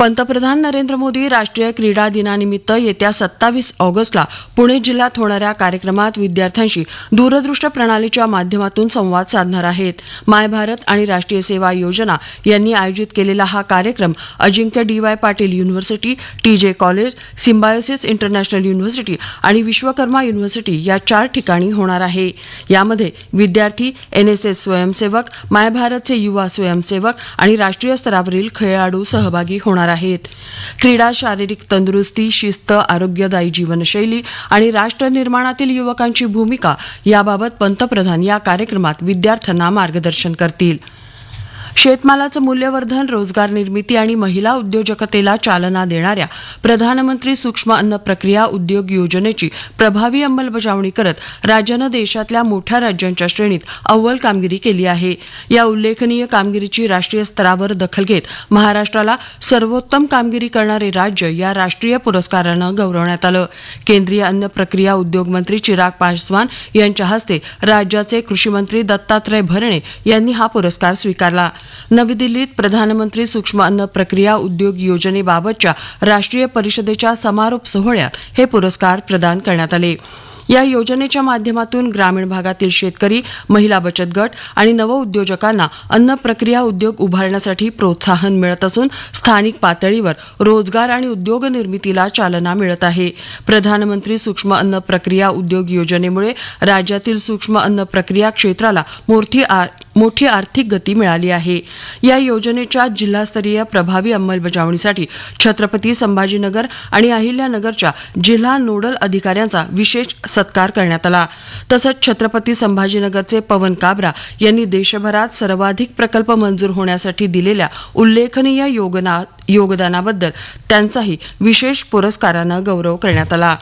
पंतप्रधान नरेंद्र मोदी राष्ट्रीय क्रीडा दिनानिमित्त येत्या 27 ऑगस्टला पुणे जिल्ह्यात होणाऱ्या कार्यक्रमात विद्यार्थ्यांशी दूरदृश्य प्रणालीच्या माध्यमातून संवाद साधणार आहेत. माय भारत आणि राष्ट्रीय सेवा योजना यांनी आयोजित केलेला हा कार्यक्रम अजिंक्य DY Patil university, TJ college, symbiosis international university आणि विश्वकर्मा युनिव्हर्सिटी या 4 ठिकाणी होणार आहे. यामध्ये विद्यार्थी, NSS स्वयंसेवक, माय भारतचे युवा स्वयंसेवक आणि राष्ट्रीय स्तरावरील खेळाडू सहभागी होणार आहेत. क्रीडा शारीरिक तंदुरुस्ती, शिस्त, आरोग्यदायी जीवनशैली आणि राष्ट्र निर्माणातील युवकांची भूमिका याबाबत पंतप्रधान या कार्यक्रमात विद्यार्थ्यांना मार्गदर्शन करतील. शेतमालाचं मूल्यवर्धन, रोजगार निर्मिती आणि महिला उद्योजकतेला चालना देणाऱ्या प्रधानमंत्री सूक्ष्म अन्न प्रक्रिया उद्योग योजनेची प्रभावी अंमलबजावणी करत राज्यानं देशातल्या मोठ्या राज्यांच्या श्रेणीत अव्वल कामगिरी केली आहे. या उल्लेखनीय कामगिरीची राष्ट्रीय स्तरावर दखल घेत महाराष्ट्राला सर्वोत्तम कामगिरी करणारे राज्य या राष्ट्रीय पुरस्कारानं गौरवण्यात आलं. केंद्रीय अन्न प्रक्रिया उद्योग मंत्री चिराग पासवान यांच्या हस्ते राज्याचे कृषी मंत्री दत्तात्रय भरणे यांनी हा पुरस्कार स्वीकारला. नवी दिल्लीत प्रधानमंत्री सूक्ष्म अन्न प्रक्रिया उद्योग योजनेबाबतच्या राष्ट्रीय परिषदेच्या समारोप सोहळ्यात हे पुरस्कार प्रदान करण्यात आले. या योजनेच्या माध्यमातून ग्रामीण भागातील शेतकरी, महिला बचत गट आणि नवउद्योजकांना अन्न प्रक्रिया उद्योग उभारण्यासाठी प्रोत्साहन मिळत असून स्थानिक पातळीवर रोजगार आणि उद्योग निर्मितीला चालना मिळत आहे. प्रधानमंत्री सूक्ष्म अन्न प्रक्रिया उद्योग योजनेमुळे राज्यातील सूक्ष्म अन्न प्रक्रिया क्षेत्राला मोठी आर्थिक गती मिळाली आहे. या योजनेच्या जिल्हास्तरीय प्रभावी अंमलबजावणीसाठी छत्रपती संभाजीनगर आणि अहिल्यानगरच्या जिल्हा नोडल अधिकाऱ्यांचा विशेष सत्कार करण्यात आला. तसंच छत्रपती संभाजीनगरचे पवन काबरा यांनी देशभरात सर्वाधिक प्रकल्प मंजूर होण्यासाठी दिलेल्या उल्लेखनीय योगदानाबद्दल त्यांचाही विशेष पुरस्कारानं गौरव करण्यात आला.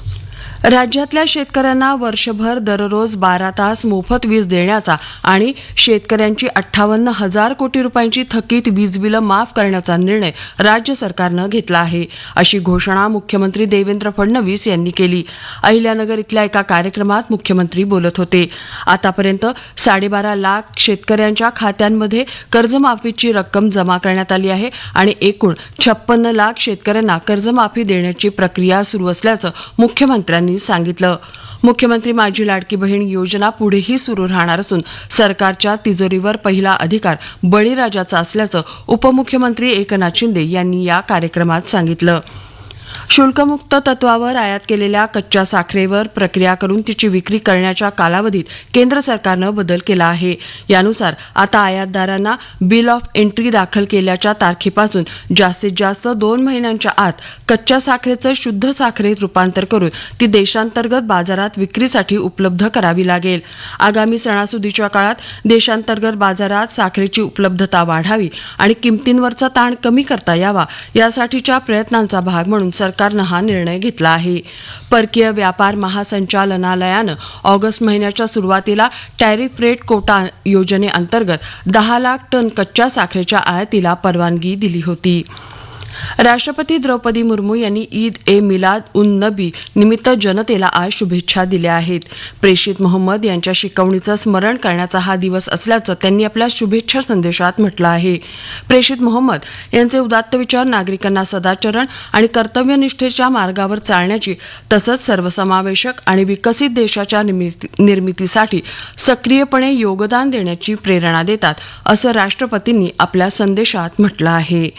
राज्यातल्या शेतकऱ्यांना वर्षभर दररोज 12 तास मोफत वीज देण्याचा आणि शेतकऱ्यांची 58,000 कोटी रुपयांची थकीत वीज बिलं माफ करण्याचा निर्णय राज्य सरकारनं घेतला आहे, अशी घोषणा मुख्यमंत्री देवेंद्र फडणवीस यांनी केली. अहिल्यानगर इथल्या एका कार्यक्रमात मुख्यमंत्री बोलत होते. आतापर्यंत 12.5 लाख शेतकऱ्यांच्या खात्यांमध्ये कर्जमाफीची रक्कम जमा करण्यात आली आहे आणि एकूण 56 लाख शेतकऱ्यांना कर्जमाफी देण्याची प्रक्रिया सुरू असल्याचं मुख्यमंत्र्यांनी सांगितलं. मुख्यमंत्री माझी लाडकी बहीण योजना पुढेही सुरू राहणार असून सरकारच्या तिजोरीवर पहिला अधिकार बळीराजाचा असल्याचं उपमुख्यमंत्री एकनाथ शिंदे यांनी या कार्यक्रमात सांगितलं. शुल्कमुक्त तत्वावर आयात केलेल्या कच्च्या साखरेवर प्रक्रिया करून तिची विक्री करण्याच्या कालावधीत केंद्र सरकारनं बदल केला आहे. यानुसार आता आयातदारांना बिल ऑफ एंट्री दाखल केल्याच्या तारखेपासून जास्तीत जास्त 2 महिन्यांच्या आत कच्च्या साखरेचं शुद्ध साखरेत रूपांतर करून ती देशांतर्गत बाजारात विक्रीसाठी उपलब्ध करावी लागेल. आगामी सणासुदीच्या काळात देशांतर्गत बाजारात साखरेची उपलब्धता वाढावी आणि किमतींवरचा ताण कमी करता यावा यासाठीच्या प्रयत्नांचा भाग म्हणून सरकारनं हा निर्णय घेतला आहे. परकीय व्यापार महासंचालनालयानं ऑगस्ट महिन्याच्या सुरुवातीला टॅरिफ रेट कोटा योजनेअंतर्गत 10 लाख टन कच्च्या साखरेच्या आयातीला परवानगी दिली होती. राष्ट्रपती द्रौपदी मुर्मू यांनी ईद ए मिलाद उन नबी निमित्त जनतेला आज शुभेच्छा दिल्या आहेत. प्रेषित मोहम्मद यांच्या शिकवणीचं स्मरण करण्याचा हा दिवस असल्याचं त्यांनी आपल्या शुभेच्छा संदेशात म्हटलं आहे. प्रेषित मोहम्मद यांचे उदात्त विचार नागरिकांना सदाचरण आणि कर्तव्यनिष्ठेच्या मार्गावर चालण्याची तसंच सर्वसमावेशक आणि विकसित देशाच्या निर्मितीसाठी सक्रियपणे योगदान देण्याची प्रेरणा देतात, असं राष्ट्रपतींनी आपल्या संदेशात म्हटलं आहे.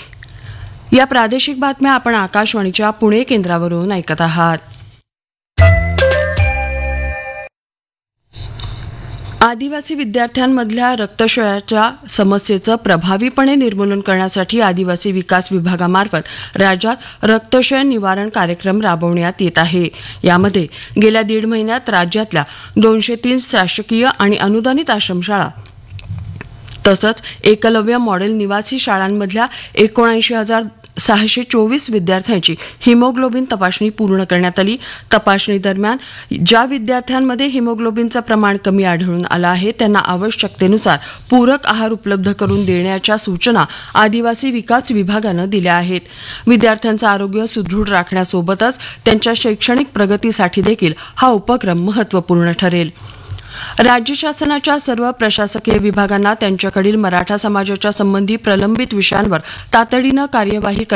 या प्रादेशिक बातम्या आपण आकाशवाणीच्या पुणे केंद्रावरून ऐकत आहात. आदिवासी विद्यार्थ्यांमधल्या रक्तक्षयाच्या समस्येचं प्रभावीपणे निर्मूलन करण्यासाठी आदिवासी विकास विभागामार्फत राज्यात रक्तक्षय निवारण कार्यक्रम राबवण्यात येत आहे. यामध्ये गेल्या 1.5 महिन्यात राज्यातल्या 203 शासकीय आणि अनुदानित आश्रमशाळा तसंच एकलव्य मॉडेल निवासी शाळांमधल्या 79,624 विद्यार्थ्यांची हिमोग्लोबिन तपासणी पूर्ण करण्यात आली. तपासणी दरम्यान ज्या विद्यार्थ्यांमध्ये हिमोग्लोबिनचं प्रमाण कमी आढळून आलं आहे त्यांना आवश्यकतेनुसार पूरक आहार उपलब्ध करून देण्याच्या सूचना आदिवासी विकास विभागानं दिल्या आहेत. विद्यार्थ्यांचं आरोग्य सुदृढ राखण्यासोबतच त्यांच्या शैक्षणिक प्रगतीसाठी देखील हा उपक्रम महत्त्वपूर्ण ठरेल. राज्य शासनाच्या सर्व प्रशासकीय विभागांना त्यांच्याकडील मराठा समाजाच्या संबंधी प्रलंबित विषयांवर तातडीनं कार्यवाही